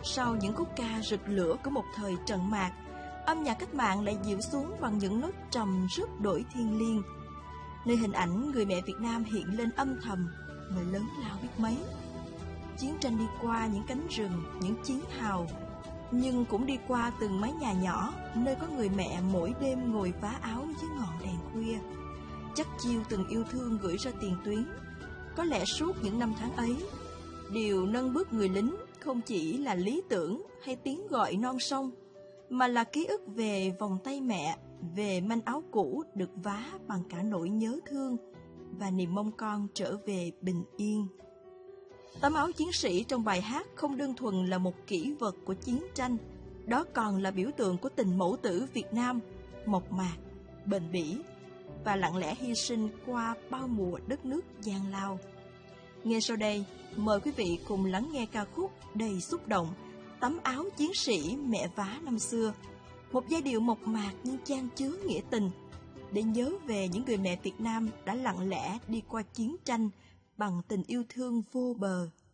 Sau những khúc ca rực lửa của một thời trận mạc, âm nhạc cách mạng lại dịu xuống bằng những nốt trầm rất đổi thiêng liêng, nơi hình ảnh người mẹ Việt Nam hiện lên âm thầm mà lớn lao biết mấy. Chiến tranh đi qua những cánh rừng, những chiến hào, nhưng cũng đi qua từng mái nhà nhỏ, nơi có người mẹ mỗi đêm ngồi vá áo dưới ngọn đèn khuya, chắc chiêu từng yêu thương gửi ra tiền tuyến. Có lẽ suốt những năm tháng ấy, điều nâng bước người lính không chỉ là lý tưởng hay tiếng gọi non sông, mà là ký ức về vòng tay mẹ, về manh áo cũ được vá bằng cả nỗi nhớ thương và niềm mong con trở về bình yên. Tấm áo chiến sĩ trong bài hát không đơn thuần là một kỷ vật của chiến tranh, đó còn là biểu tượng của tình mẫu tử Việt Nam, mộc mạc, bền bỉ và lặng lẽ hy sinh qua bao mùa đất nước gian lao. Ngay sau đây, mời quý vị cùng lắng nghe ca khúc đầy xúc động Tấm áo chiến sĩ mẹ vá năm xưa, một giai điệu mộc mạc nhưng chan chứa nghĩa tình, để nhớ về những người mẹ Việt Nam đã lặng lẽ đi qua chiến tranh bằng tình yêu thương vô bờ.